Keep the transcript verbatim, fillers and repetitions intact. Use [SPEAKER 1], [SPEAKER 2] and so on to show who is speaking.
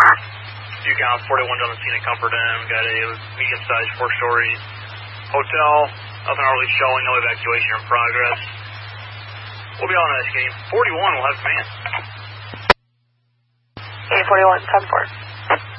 [SPEAKER 1] You count forty-one on the scene at Comfort Inn. We got a medium-sized four-story hotel. Nothing really showing. No evacuation in progress. We'll be on the next game. forty-one will have command.
[SPEAKER 2] eight forty-one, ten four.